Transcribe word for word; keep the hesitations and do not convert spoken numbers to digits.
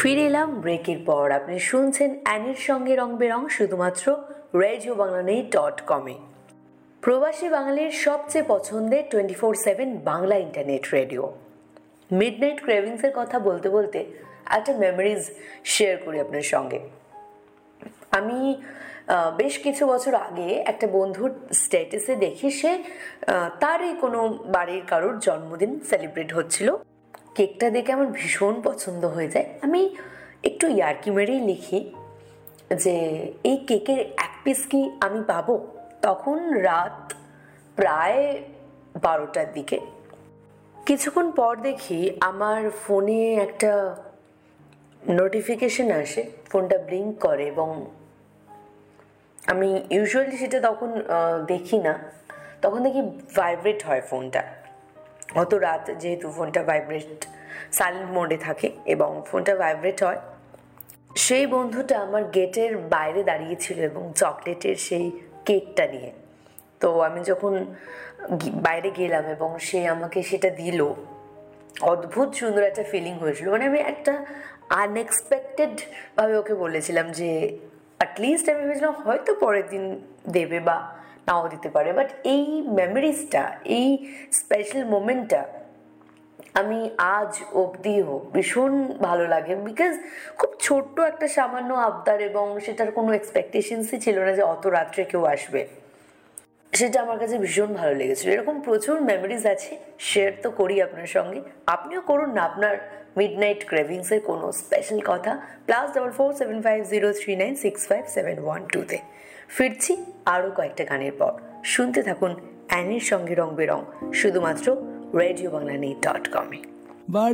ফিরে এলাম ব্রেকের পর। আপনি শুনছেন অ্যানির সঙ্গে রং বেরং শুধুমাত্র রেডিও বাংলা নেট ডট কমে। প্রবাসী বাঙালির সবচেয়ে পছন্দের twenty four seven Bangla internet radio. Midnight ক্রেভিংসের কথা বলতে বলতে একটা মেমোরিজ শেয়ার করি আপনার সঙ্গে। আমি বেশ কিছু বছর আগে একটা বন্ধুর স্ট্যাটাসে দেখি সে তারই কোনো বাড়ির কারোর জন্মদিন সেলিব্রেট হচ্ছিল। কেকটা দেখে আমার ভীষণ পছন্দ হয়ে যায়। আমি একটু ইয়ার্কি মেরেই লিখি যে এই কেকের এক পিস কি আমি পাবো। তখন রাত প্রায় বারোটার দিকে। কিছুক্ষণ পর দেখি আমার ফোনে একটা নোটিফিকেশন আসে, ফোনটা ব্লিঙ্ক করে এবং আমি ইউজুয়ালি সেটা তখন দেখি না, তখন দেখি ভাইব্রেট হয় ফোনটা। অত রাত যেহেতু ফোনটা ভাইব্রেট সাইলেন্ট মোডে থাকে এবং ফোনটা ভাইব্রেট হয়। সেই বন্ধুটা আমার গেটের বাইরে দাঁড়িয়েছিল এবং চকলেটের সেই কেকটা নিয়ে। তো আমি যখন বাইরে গেলাম এবং সে আমাকে সেটা দিল, অদ্ভুত সুন্দর একটা ফিলিং হয়েছিল। মানে আমি একটা আনএক্সপেক্টেডভাবে ওকে বলেছিলাম যে অ্যাটলিস্ট আমি ভেবেছিলাম হয়তো পরের দিন দেবে বা নাও দিতে পারে, বাট এই মেমোরিজটা, এই স্পেশাল মোমেন্টটা আমি আজ অবধিও ভীষণ ভালো লাগে। বিকজ খুব ছোট্ট একটা সামান্য আবদার এবং সেটার কোনো এক্সপেকটেশনসই ছিল না যে অত রাত্রে কেউ আসবে। সেটা আমার কাছে ভীষণ ভালো লেগেছিলো। এরকম প্রচুর মেমোরিজ আছে, শেয়ার তো করি আপনার সঙ্গে। আপনিও করুন না আপনার মিডনাইট ক্রেভিংসের কোনো স্পেশাল কথা। Plus double four seven five zero three nine six five seven one টুতে। ফিরছি আরও কয়েকটা গানের পর। শুনতে থাকুন অ্যানির সঙ্গে রং বেরং শুধুমাত্র রেডিও বাংলা নেট ডট কমে।